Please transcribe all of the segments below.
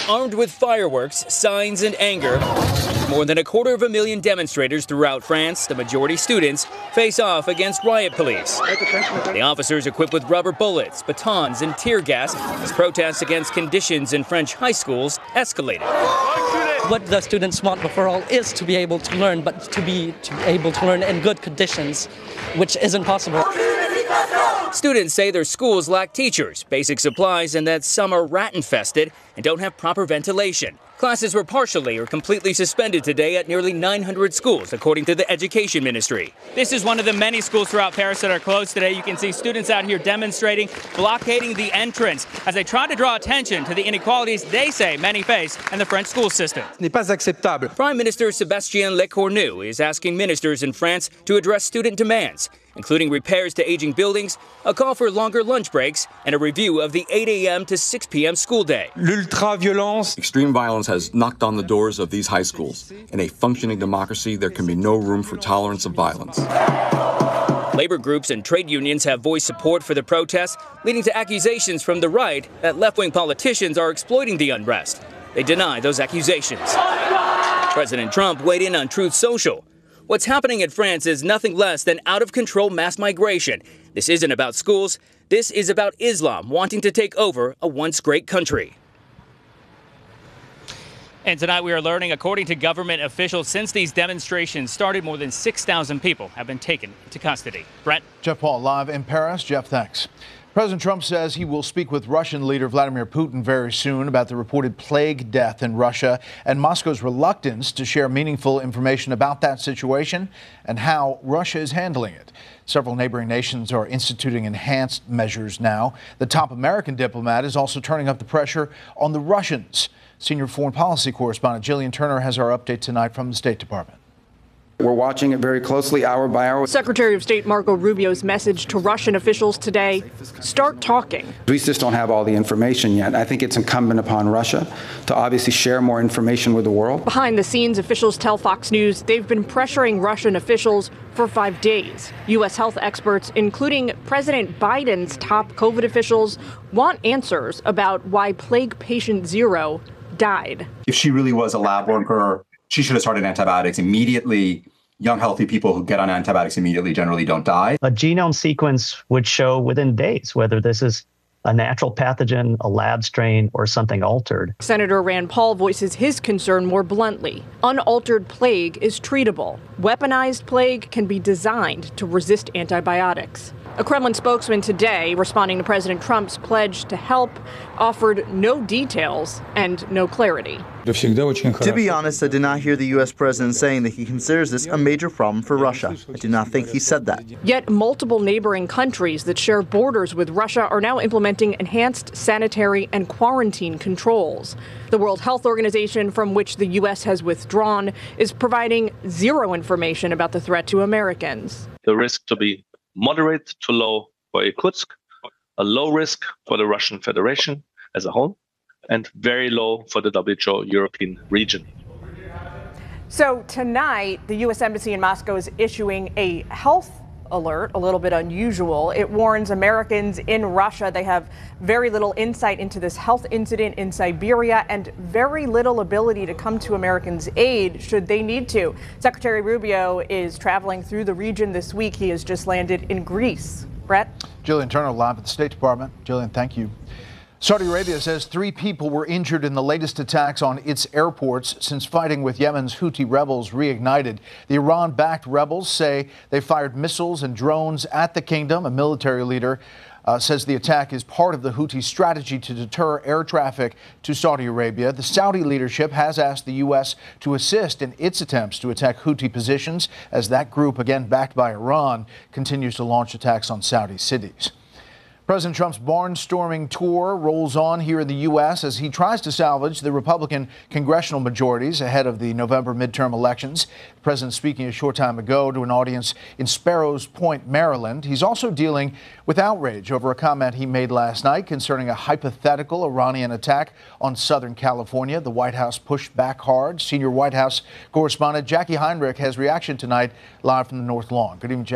armed with fireworks, signs, and anger. More than 250,000 demonstrators throughout France, the majority students, face off against riot police. The officers equipped with rubber bullets, batons, and tear gas as protests against conditions in French high schools escalated. What the students want before all is to be able to learn, but to be able to learn in good conditions, which isn't possible. Students say their schools lack teachers, basic supplies, and that some are rat-infested and don't have proper ventilation. Classes were partially or completely suspended today at nearly 900 schools, according to the Education Ministry. This is one of the many schools throughout Paris that are closed today. You can see students out here demonstrating, blockading the entrance as they try to draw attention to the inequalities they say many face in the French school system. Prime Minister Sébastien Lecornu is asking ministers in France to address student demands, including repairs to aging buildings, a call for longer lunch breaks, and a review of the 8 a.m. to 6 p.m. school day. Extreme violence has knocked on the doors of these high schools. In a functioning democracy, there can be no room for tolerance of violence. Labor groups and trade unions have voiced support for the protests, leading to accusations from the right that left-wing politicians are exploiting the unrest. They deny those accusations. President Trump weighed in on Truth Social. What's happening in France is nothing less than out-of-control mass migration. This isn't about schools. This is about Islam wanting to take over a once great country. And tonight we are learning, according to government officials, since these demonstrations started, more than 6,000 people have been taken into custody. Brent? Jeff Paul live in Paris. Jeff, thanks. President Trump says he will speak with Russian leader Vladimir Putin very soon about the reported plague death in Russia and Moscow's reluctance to share meaningful information about that situation and how Russia is handling it. Several neighboring nations are instituting enhanced measures now. The top American diplomat is also turning up the pressure on the Russians. Senior foreign policy correspondent Jillian Turner has our update tonight from the State Department. We're watching it very closely, hour by hour. Secretary of State Marco Rubio's message to Russian officials today: start talking. We just don't have all the information yet. I think it's incumbent upon Russia to obviously share more information with the world. Behind the scenes, officials tell Fox News they've been pressuring Russian officials for 5 days. U.S. health experts, including President Biden's top COVID officials, want answers about why plague patient zero died. If she really was a lab worker, she should have started antibiotics immediately. Young, healthy people who get on antibiotics immediately generally don't die. A genome sequence would show within days whether this is a natural pathogen, a lab strain, or something altered. Senator Rand Paul voices his concern more bluntly. Unaltered plague is treatable. Weaponized plague can be designed to resist antibiotics. A Kremlin spokesman today, responding to President Trump's pledge to help, offered no details and no clarity. To be honest, I did not hear the U.S. president saying that he considers this a major problem for Russia. I do not think he said that. Yet multiple neighboring countries that share borders with Russia are now implementing enhanced sanitary and quarantine controls. The World Health Organization, from which the U.S. has withdrawn, is providing zero information about the threat to Americans. The risk to be moderate to low for Irkutsk, a low risk for the Russian Federation as a whole, and very low for the WHO European region. So tonight, the U.S. Embassy in Moscow is issuing a health alert, a little bit unusual. It warns Americans in Russia they have very little insight into this health incident in Siberia and very little ability to come to Americans' aid should they need to. Secretary Rubio is traveling through the region this week. He has just landed in Greece. Brett? Jillian Turner live at the State Department. Jillian, thank you. Saudi Arabia says 3 people were injured in the latest attacks on its airports since fighting with Yemen's Houthi rebels reignited. The Iran-backed rebels say they fired missiles and drones at the kingdom. A military leader says the attack is part of the Houthi strategy to deter air traffic to Saudi Arabia. The Saudi leadership has asked the U.S. to assist in its attempts to attack Houthi positions as that group, again backed by Iran, continues to launch attacks on Saudi cities. President Trump's barnstorming tour rolls on here in the U.S. as he tries to salvage the Republican congressional majorities ahead of the November midterm elections. The president speaking a short time ago to an audience in Sparrows Point, Maryland. He's also dealing with outrage over a comment he made last night concerning a hypothetical Iranian attack on Southern California. The White House pushed back hard. Senior White House correspondent Jackie Heinrich has reaction tonight live from the North Lawn. Good evening, Jackie.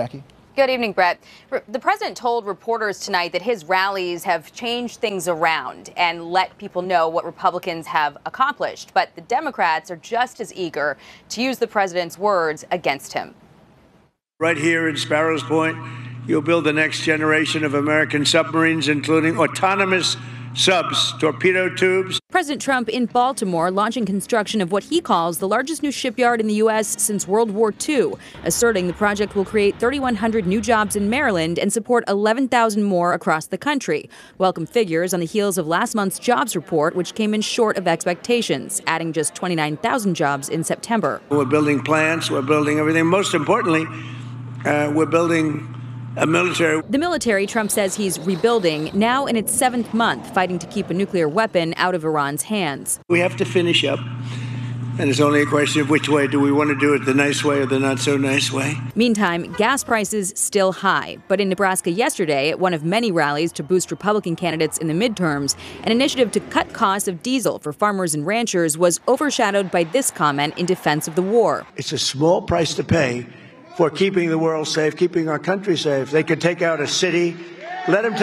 Good evening, Brett. The president told reporters tonight that his rallies have changed things around and let people know what Republicans have accomplished. But the Democrats are just as eager to use the president's words against him. Right here in Sparrows Point, you'll build the next generation of American submarines, including autonomous subs, torpedo tubes. President Trump in Baltimore launching construction of what he calls the largest new shipyard in the U.S. since World War II, asserting the project will create 3,100 new jobs in Maryland and support 11,000 more across the country. Welcome figures on the heels of last month's jobs report, which came in short of expectations, adding just 29,000 jobs in September. We're building plants, we're building everything. Most importantly, we're building a military. The military, Trump says he's rebuilding, now in its 7th month, fighting to keep a nuclear weapon out of Iran's hands. We have to finish up, and it's only a question of which way. Do we want to do it the nice way or the not so nice way? Meantime, gas prices still high. But in Nebraska yesterday, at one of many rallies to boost Republican candidates in the midterms, an initiative to cut costs of diesel for farmers and ranchers was overshadowed by this comment in defense of the war. It's a small price to pay for keeping the world safe, keeping our country safe. They could take out a city. Let them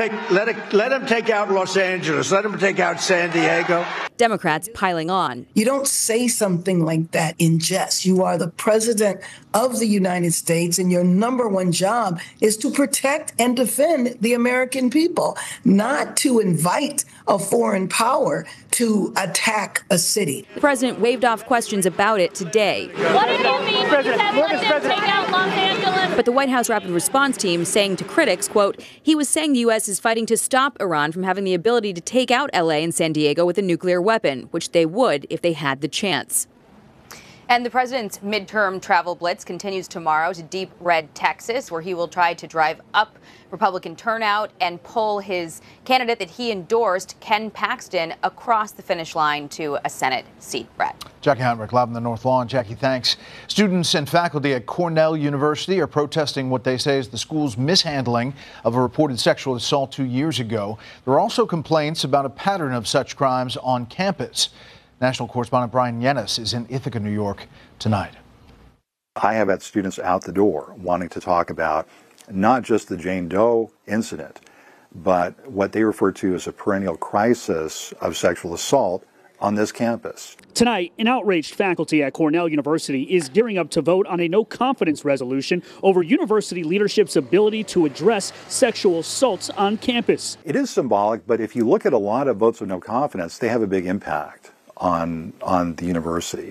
take out Los Angeles. Let them take out San Diego. Democrats piling on. You don't say something like that in jest. You are the president of the United States, and your number one job is to protect and defend the American people, not to invite a foreign power to attack a city. The president waved off questions about it today. What did it mean when you said let them take out Los Angeles? But the White House Rapid Response Team saying to critics, quote, he was saying the U.S. is fighting to stop Iran from having the ability to take out L.A. and San Diego with a nuclear weapon, which they would if they had the chance. And the president's midterm travel blitz continues tomorrow to deep red Texas, where he will try to drive up Republican turnout and pull his candidate that he endorsed, Ken Paxton, across the finish line to a Senate seat. Brett. Jackie Heinrich, live on the North Lawn. Jackie, thanks. Students and faculty at Cornell University are protesting what they say is the school's mishandling of a reported sexual assault 2 years ago. There are also complaints about a pattern of such crimes on campus. National correspondent Brian Yennis is in Ithaca, New York tonight. I have had students out the door wanting to talk about not just the Jane Doe incident, but what they refer to as a perennial crisis of sexual assault on this campus. Tonight, an outraged faculty at Cornell University is gearing up to vote on a no-confidence resolution over university leadership's ability to address sexual assaults on campus. It is symbolic, but if you look at a lot of votes of no confidence, they have a big impact on the university.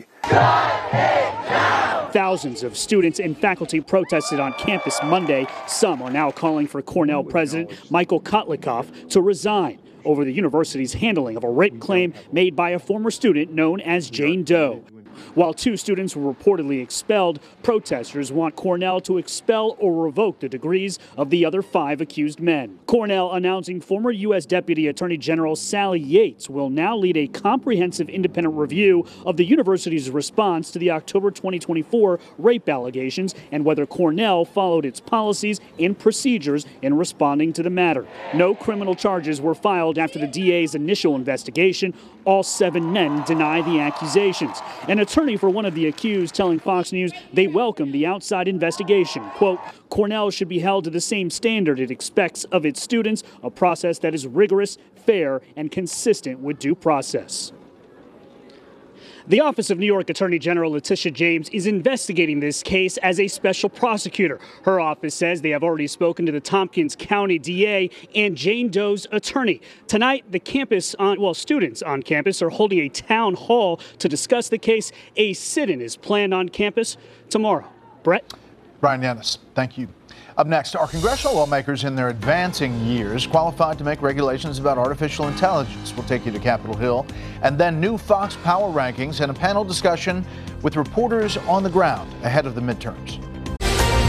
Thousands of students and faculty protested on campus Monday. Some are now calling for Cornell President Michael Kotlikoff to resign over the university's handling of a rape claim made by a former student known as Jane Doe. While 2 students were reportedly expelled, protesters want Cornell to expel or revoke the degrees of the other 5 accused men. Cornell announcing former U.S. Deputy Attorney General Sally Yates will now lead a comprehensive independent review of the university's response to the October 2024 rape allegations and whether Cornell followed its policies and procedures in responding to the matter. No criminal charges were filed after the DA's initial investigation. All 7 men deny the accusations. An attorney for one of the accused telling Fox News they welcome the outside investigation. Quote, Cornell should be held to the same standard it expects of its students, a process that is rigorous, fair, and consistent with due process. The Office of New York Attorney General Letitia James is investigating this case as a special prosecutor. Her office says they have already spoken to the Tompkins County DA and Jane Doe's attorney. Tonight, students on campus are holding a town hall to discuss the case. A sit-in is planned on campus tomorrow. Brett? Brian Yennis, thank you. Up next, are congressional lawmakers in their advancing years qualified to make regulations about artificial intelligence? We'll take you to Capitol Hill. And then new Fox Power rankings and a panel discussion with reporters on the ground ahead of the midterms.